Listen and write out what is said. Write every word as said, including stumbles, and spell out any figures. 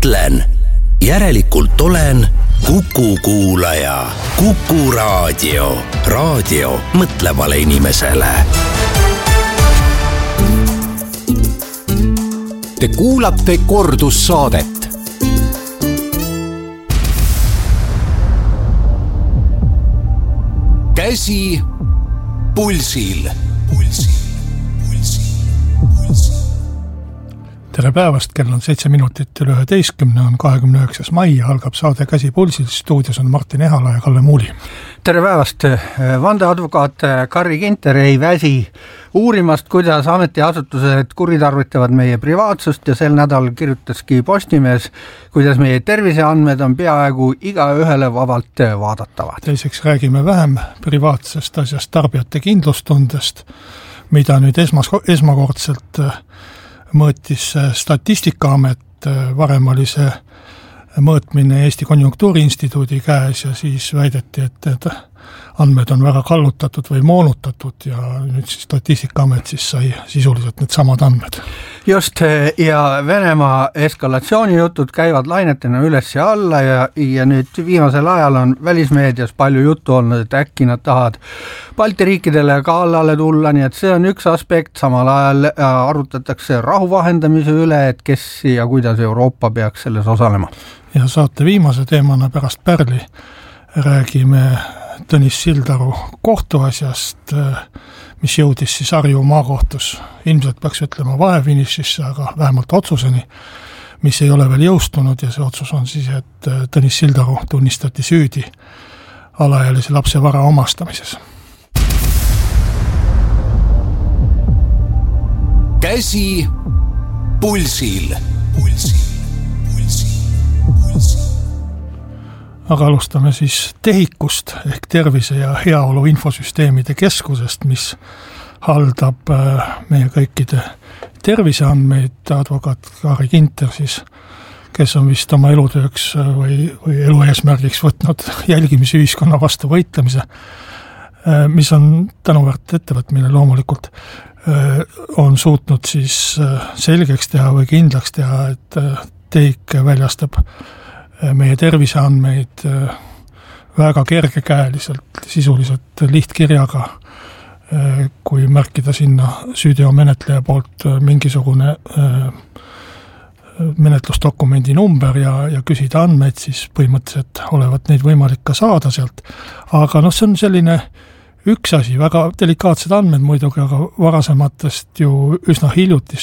mõtlen, järelikult olen Kuku kuulaja. Kuku raadio. Raadio mõtlevale inimesele. Te kuulate kordussaadet. Käsi pulsil. Pulsil, pulsil, pulsil. Tere päevast, kell on seitse minutit üle üheteistkümne, on kahekümne üheksas mai ja algab saade Käsi pulsil. Stuudios on Martin Ehala ja Kalle Muuli. Tere päevast, vandeadvokaat Karri Ginter ei väsi uurimast, kuidas ametiasutused kuritarvitavad meie privaatsust ja sel nädal kirjutaski Postimees, kuidas meie terviseandmed on peaaegu iga ühele vabalt vaadatavad. Teiseks räägime vähem privaatsest asjast, tarbijate kindlustundest, mida nüüd esmas, esmakordselt mõõtis Statistikaamet, varem oli see mõõtmine Eesti Konjunktuuriinstituudi käes ja siis väideti, et need andmed on väga kallutatud või moonutatud ja nüüd siis Statistikaamet siis sai sisuliselt need samad andmed. Just, ja Venemaa eskalatsioonijutud käivad lainetena üles ja alla ja, ja nüüd viimasel ajal on välismeedias palju juttu olnud, et äkki nad tahavad Balti riikidele kallale tulla, nii et see on üks aspekt, samal ajal arutatakse rahu vahendamise üle, et kes ja kuidas Euroopa peaks selles osalema. Ja saate viimase teemana pärast Pärli räägime Tõnis Sildaru kohtuasjast, mis jõudis siis Harju maakohtus. Ilmselt peaks ütlema vahefinišisse, aga vähemalt otsuseni, mis ei ole veel jõustunud ja see otsus on siis, et Tõnis Sildaru tunnistati süüdi alaealise lapse vara omastamises. Käsi pulsil. Pulsil, pulsil, pulsil. Aga alustame siis TEHIKust ehk Tervise ja Heaolu Infosüsteemide Keskusest, mis haldab meie kõikide terviseandmeid. Advokaat Karri Ginter siis, kes on vist oma elutööks või, või elu eesmärgiks võtnud jälgimisühiskonna vastu võitlemise, mis on tänuväärt ettevõtmine loomulikult, on suutnud siis selgeks teha või kindlaks teha, et TEHIK väljastab meie terviseandmeid väga kergekäeliselt, sisuliselt lihtkirjaga, kui märkida sinna süüteomenetleja poolt mingisugune menetlusdokumendi number ja, ja küsida andmeid, siis põhimõtteliselt olevat neid võimalik ka saada sealt. Aga noh, see on selline üks asi, väga delikaatsed andmed muidugi, aga varasematest ju üsna hiljutistest